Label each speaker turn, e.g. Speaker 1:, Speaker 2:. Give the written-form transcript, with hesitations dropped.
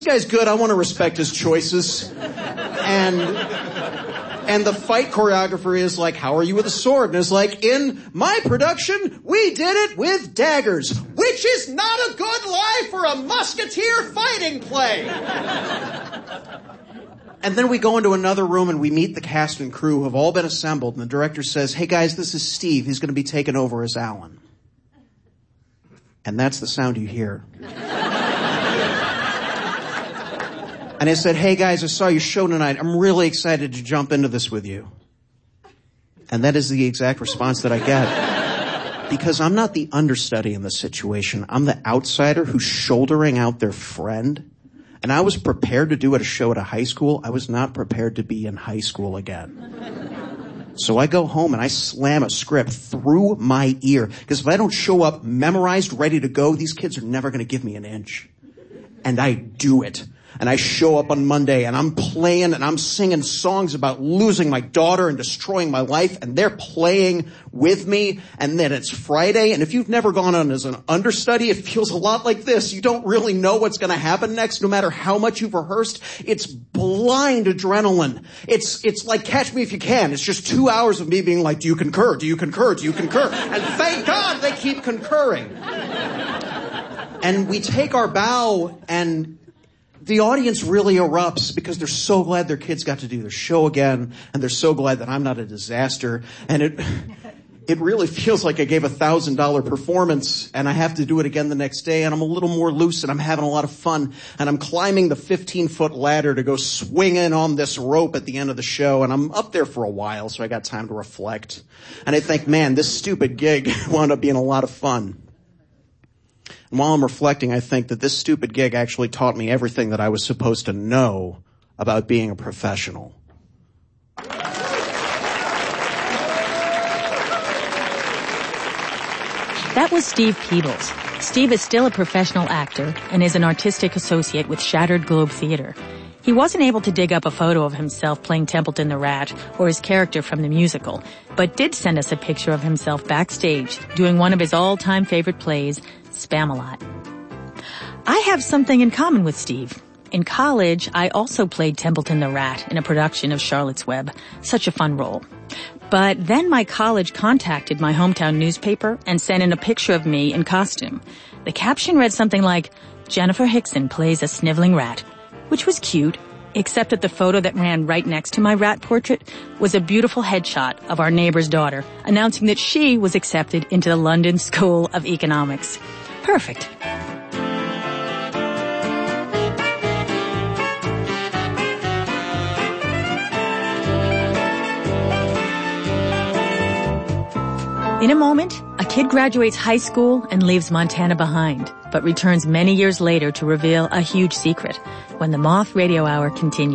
Speaker 1: guy's good. I want to respect his choices. And the fight choreographer is like, how are you with a sword? And it's like, in my production, we did it with daggers, which is not a good lie for a musketeer fighting play. And then we go into another room and we meet the cast and crew who have all been assembled. And the director says, hey guys, this is Steve. He's going to be taking over as Alan. And that's the sound you hear. And I said, hey guys, I saw your show tonight. I'm really excited to jump into this with you. And that is the exact response that I get. Because I'm not the understudy in this situation. I'm the outsider who's shouldering out their friend. And I was prepared to do a show at a high school. I was not prepared to be in high school again. So I go home and I slam a script through my ear. Because if I don't show up memorized, ready to go, these kids are never going to give me an inch. And I do it. And I show up on Monday and I'm playing and I'm singing songs about losing my daughter and destroying my life, and they're playing with me. And then it's Friday, and if you've never gone on as an understudy, it feels a lot like this. You don't really know what's going to happen next, no matter how much you've rehearsed. It's blind adrenaline. It's like Catch Me If You Can. It's just 2 hours of me being like, do you concur? Do you concur? Do you concur? And thank God they keep concurring. And we take our bow, and the audience really erupts because they're so glad their kids got to do their show again, and they're so glad that I'm not a disaster. And it really feels like I gave $1,000 performance, and I have to do it again the next day, and I'm a little more loose, and I'm having a lot of fun, and I'm climbing the 15-foot ladder to go swinging on this rope at the end of the show, and I'm up there for a while, so I got time to reflect. And I think, man, this stupid gig wound up being a lot of fun. And while I'm reflecting, I think that this stupid gig actually taught me everything that I was supposed to know about being a professional.
Speaker 2: That was Steve Peebles. Steve is still a professional actor and is an artistic associate with Shattered Globe Theater. He wasn't able to dig up a photo of himself playing Templeton the Rat or his character from the musical, but did send us a picture of himself backstage doing one of his all-time favorite plays, Spamalot. I have something in common with Steve. In college, I also played Templeton the Rat in a production of Charlotte's Web. Such a fun role. But then my college contacted my hometown newspaper and sent in a picture of me in costume. The caption read something like, Jennifer Hickson plays a sniveling rat, which was cute, except that the photo that ran right next to my rat portrait was a beautiful headshot of our neighbor's daughter, announcing that she was accepted into the London School of Economics. Perfect. In a moment, a kid graduates high school and leaves Montana behind, but returns many years later to reveal a huge secret when the Moth Radio Hour continues.